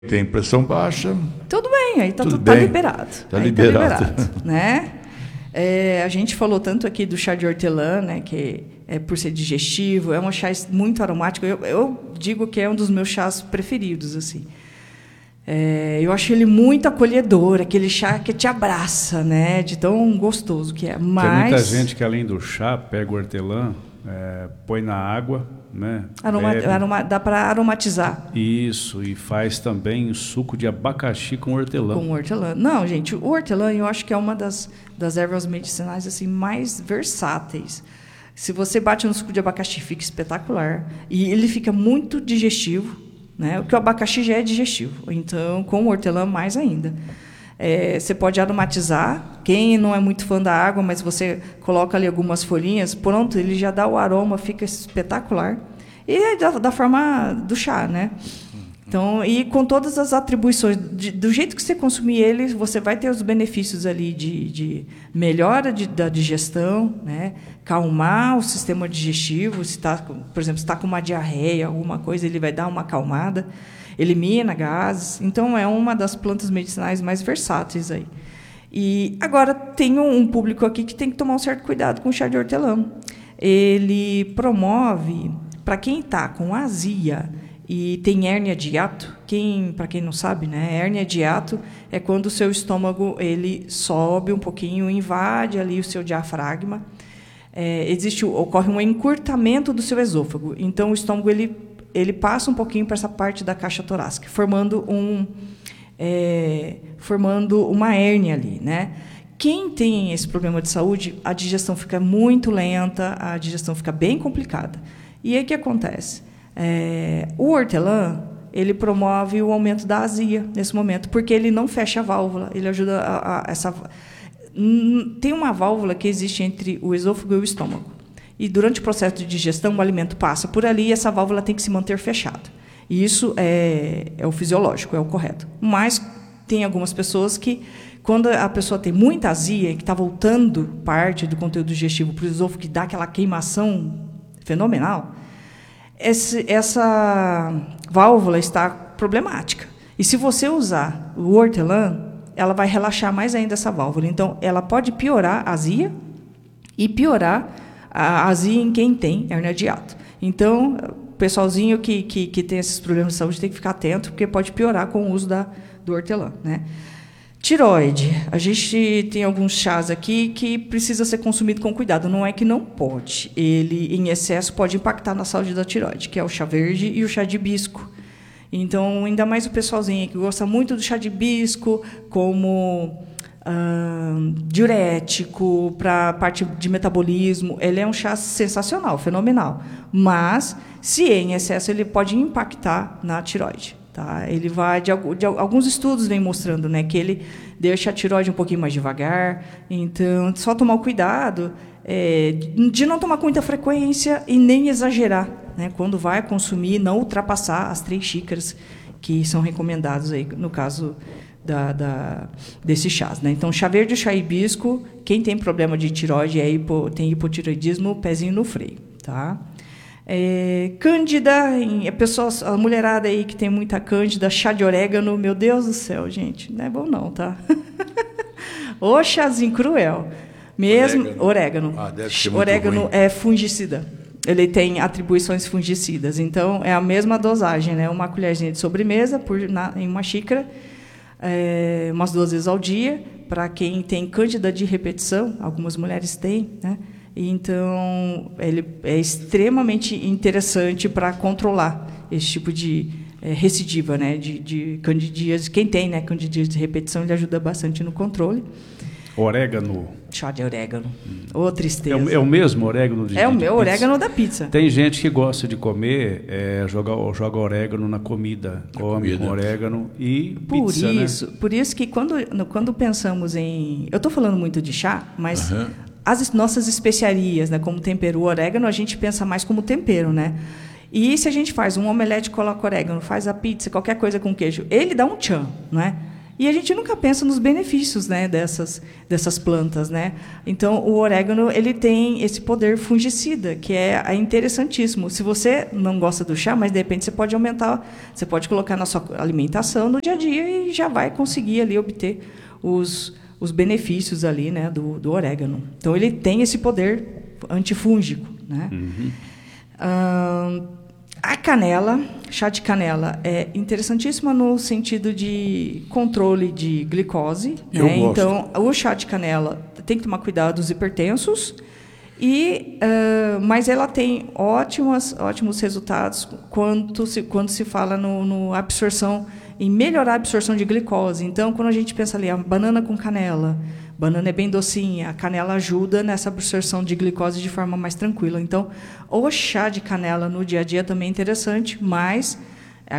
Tem pressão baixa. Tudo bem, aí tá liberado. Tá liberado. Né? A gente falou tanto aqui do chá de hortelã, né, que é por ser digestivo, é um chá muito aromático. Eu digo que é um dos meus chás preferidos, assim. Eu acho ele muito acolhedor, aquele chá que te abraça, né, de tão gostoso que é. Mas tem muita gente que, além do chá, pega o hortelã, põe na água, né? Dá para aromatizar. Isso, e faz também suco de abacaxi com hortelã. Com hortelã. Não, gente, o hortelã eu acho que é uma das ervas medicinais assim, mais versáteis. Se você bate no suco de abacaxi, fica espetacular. E ele fica muito digestivo, né? Porque o abacaxi já é digestivo. Então, com o hortelã, mais ainda. Você pode aromatizar. Quem não é muito fã da água, mas você coloca ali algumas folhinhas, pronto, ele já dá o aroma, fica espetacular. E é da forma do chá, né? Então, e com todas as atribuições, do jeito que você consumir ele, você vai ter os benefícios ali de melhora da digestão, né? Calmar o sistema digestivo. Se tá, por exemplo, se está com uma diarreia, alguma coisa, ele vai dar uma acalmada, elimina gases. Então, é uma das plantas medicinais mais versáteis aí. E agora tem um público aqui que tem que tomar um certo cuidado com o chá de hortelã. Ele promove, para quem está com azia e tem hérnia de hiato, para quem não sabe, né, hérnia de hiato é quando o seu estômago ele sobe um pouquinho, invade ali o seu diafragma, ocorre um encurtamento do seu esôfago. Então o estômago ele passa um pouquinho para essa parte da caixa torácica, formando uma hérnia ali, né? Quem tem esse problema de saúde, a digestão fica muito lenta, a digestão fica bem complicada. E aí o que acontece? O hortelã ele promove o aumento da azia nesse momento, porque ele não fecha a válvula, ele ajuda tem uma válvula que existe entre o esôfago e o estômago. E durante o processo de digestão, o alimento passa por ali e essa válvula tem que se manter fechada. E isso é o fisiológico, é o correto. Mas tem algumas pessoas que, quando a pessoa tem muita azia, que está voltando parte do conteúdo digestivo para o esôfago, que dá aquela queimação fenomenal, essa válvula está problemática. E se você usar o hortelã, ela vai relaxar mais ainda essa válvula. Então, ela pode piorar a azia e piorar a azia em quem tem hérnia de hiato. Então, o pessoalzinho que tem esses problemas de saúde tem que ficar atento, porque pode piorar com o uso do hortelã, né? Tireoide. A gente tem alguns chás aqui que precisa ser consumido com cuidado. Não é que não pode. Ele, em excesso, pode impactar na saúde da tireoide, que é o chá verde e o chá de hibisco. Então, ainda mais o pessoalzinho que gosta muito do chá de hibisco como diurético, para a parte de metabolismo. Ele é um chá sensacional, fenomenal. Mas, se em excesso, ele pode impactar na tireoide. Tá? Ele vai de alguns estudos vêm mostrando, né, que ele deixa a tireoide um pouquinho mais devagar. Então, só tomar o cuidado de não tomar com muita frequência e nem exagerar, né, quando vai consumir, não ultrapassar as 3 xícaras que são recomendados aí no caso desses chás, né? Então, chá verde e chá hibisco, quem tem problema de tireoide tem hipotireoidismo, pezinho no freio, tá? Cândida, a mulherada aí que tem muita cândida, chá de orégano, meu Deus do céu, gente, não é bom não, tá? Ô chazinho cruel. Mesmo orégano. Deve ser muito orégano ruim. É fungicida. Ele tem atribuições fungicidas, então é a mesma dosagem, né? Uma colherzinha de sobremesa em uma xícara, umas 2 vezes ao dia, para quem tem cândida de repetição, algumas mulheres têm, né? Então, ele é extremamente interessante para controlar esse tipo de recidiva, né, de candidíase. Quem tem, né, candidíase de repetição, ele ajuda bastante no controle. Orégano. Chá de orégano. Ô, tristeza. É o mesmo orégano de É o meu pizza? orégano da pizza. Tem gente que gosta de comer, joga orégano na comida. Come com orégano e pizza, Por isso que quando pensamos em... Eu estou falando muito de chá, mas... As nossas especiarias, né, como tempero, o orégano, a gente pensa mais como tempero, né? E se a gente faz um omelete, coloca orégano, faz a pizza, qualquer coisa com queijo, ele dá um tchan, não é? E a gente nunca pensa nos benefícios, né, dessas plantas, né? Então, o orégano ele tem esse poder fungicida, que é interessantíssimo. Se você não gosta do chá, mas de repente você pode aumentar, você pode colocar na sua alimentação no dia a dia e já vai conseguir ali obter os benefícios ali, né, do orégano. Então, ele tem esse poder antifúngico, né? A canela, chá de canela, é interessantíssima no sentido de controle de glicose. Eu né? gosto. Então, o chá de canela tem que tomar cuidado dos hipertensos, mas ela tem ótimos resultados quando se fala no absorção, em melhorar a absorção de glicose. Então, quando a gente pensa ali, a banana com canela, banana é bem docinha, a canela ajuda nessa absorção de glicose de forma mais tranquila. Então, o chá de canela no dia a dia também é interessante, mas